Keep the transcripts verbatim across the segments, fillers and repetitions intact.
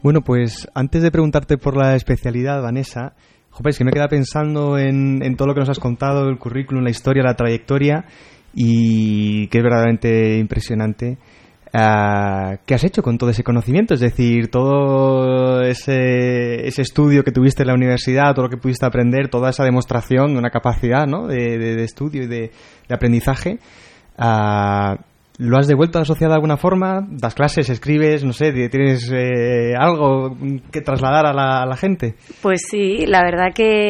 Bueno, pues antes de preguntarte por la especialidad, Vanessa, joder, es que me queda pensando en, en todo lo que nos has contado, el currículum, la historia, la trayectoria, y que es verdaderamente impresionante. Uh, ¿Qué has hecho con todo ese conocimiento? Es decir, todo ese, ese estudio que tuviste en la universidad, todo lo que pudiste aprender, toda esa demostración de una capacidad, ¿no?, de, de, de estudio y de, de aprendizaje, uh, ¿lo has devuelto a la sociedad de alguna forma? ¿Das clases, escribes, no sé, tienes eh, algo que trasladar a la, a la gente? Pues sí, la verdad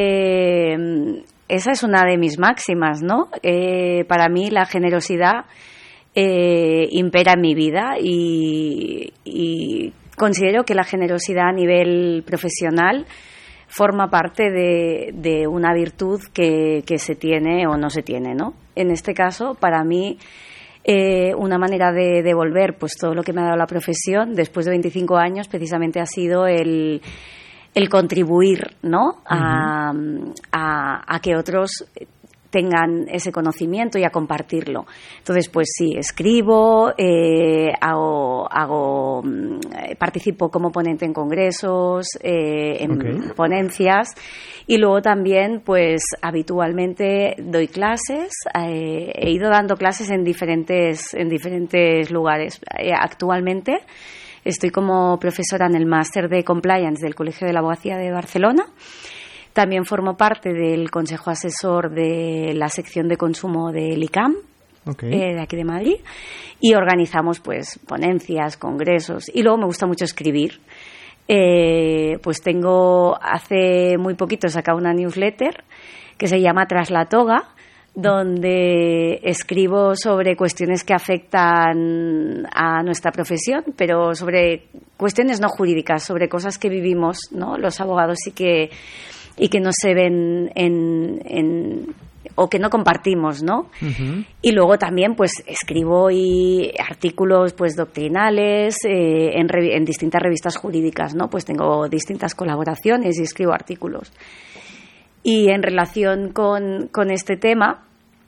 que esa es una de mis máximas, ¿no? Eh, para mí la generosidad eh, impera en mi vida y, y considero que la generosidad a nivel profesional forma parte de, de una virtud que, que se tiene o no se tiene, ¿no? En este caso, para mí, Eh, una manera de devolver pues todo lo que me ha dado la profesión después de veinticinco años precisamente ha sido el, el contribuir, ¿no?, a, uh-huh. a, a que otros tengan ese conocimiento y a compartirlo. Entonces, pues sí, escribo, eh, hago, hago, participo como ponente en congresos, eh, en okay. ponencias, y luego también, pues habitualmente doy clases. Eh, he ido dando clases en diferentes, en diferentes lugares. Eh, actualmente estoy como profesora en el máster de Compliance del Colegio de la Abogacía de Barcelona. También formo parte del consejo asesor de la sección de consumo del I C A M, okay. eh, de aquí de Madrid, y organizamos pues ponencias, congresos, y luego me gusta mucho escribir. Eh, pues tengo, hace muy poquito he sacado una newsletter que se llama Tras la toga, donde escribo sobre cuestiones que afectan a nuestra profesión, pero sobre cuestiones no jurídicas, sobre cosas que vivimos, ¿no?, los abogados y que y que no se ven en, en o que no compartimos, ¿no? Uh-huh. Y luego también pues escribo y artículos pues doctrinales eh, en, revi- en distintas revistas jurídicas, ¿no? Pues tengo distintas colaboraciones y escribo artículos. Y en relación con, con este tema,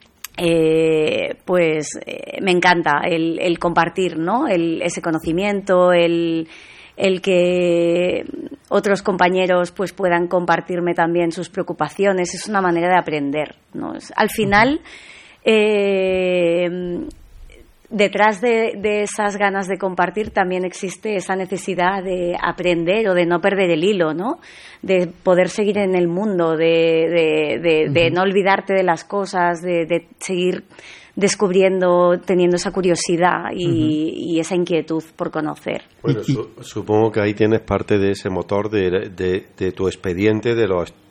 eh, pues eh, me encanta el, el compartir, ¿no?, el, ese conocimiento, el el que otros compañeros pues puedan compartirme también sus preocupaciones. Es una manera de aprender, ¿no? Al final, eh, detrás de, de esas ganas de compartir también existe esa necesidad de aprender o de no perder el hilo, ¿no?, de poder seguir en el mundo, de, de, de, de no olvidarte de las cosas, de, de seguir descubriendo, teniendo esa curiosidad y, uh-huh. y esa inquietud por conocer. Bueno, su, supongo que ahí tienes parte de ese motor de, de, de tu expediente, de los